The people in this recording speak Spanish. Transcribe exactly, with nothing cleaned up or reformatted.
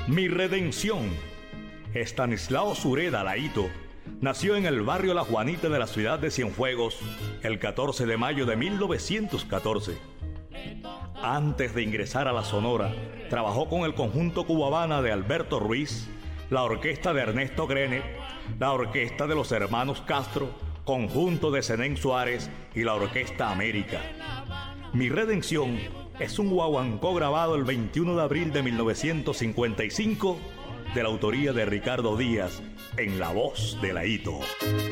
Mi redención. Estanislao Sureda Laíto nació en el barrio La Juanita de la ciudad de Cienfuegos el catorce de mayo de mil novecientos catorce. Antes de ingresar a la Sonora, trabajó con el conjunto Cubavana de Alberto Ruiz, la orquesta de Ernesto Grenet, la orquesta de los hermanos Castro, conjunto de Zenén Suárez y la orquesta América. Mi redención es un guaguancó grabado el veintiuno de abril de mil novecientos cincuenta y cinco de la autoría de Ricardo Díaz en la voz de Laíto.